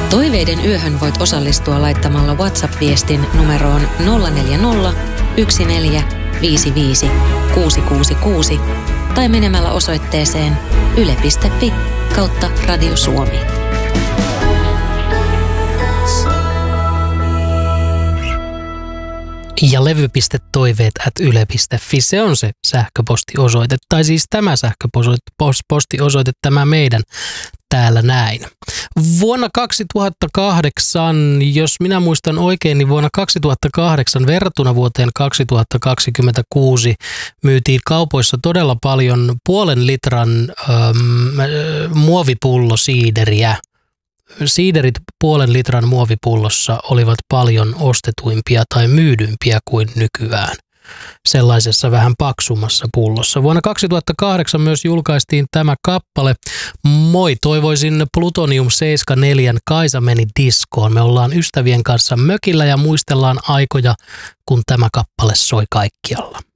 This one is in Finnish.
Toiveiden yöhön voit osallistua laittamalla WhatsApp-viestin numeroon 040 1455 666 tai menemällä osoitteeseen yle.fi/Radio Suomi. Ja levy.toiveet@yle.fi, se on se sähköpostiosoite. Tai siis tämä sähköpostiosoite, tämä meidän täällä näin. Vuonna 2008, jos minä muistan oikein, niin vuonna 2008 verrattuna vuoteen 2026 myytiin kaupoissa todella paljon 0,5 litran muovipullosiideriä. Siiderit 0,5 litran muovipullossa olivat paljon ostetuimpia tai myydympiä kuin nykyään sellaisessa vähän paksummassa pullossa. Vuonna 2008 myös julkaistiin tämä kappale. Moi, toivoisin Plutonium 74 Kaisa meni diskoon. Me ollaan ystävien kanssa mökillä ja muistellaan aikoja, kun tämä kappale soi kaikkialla.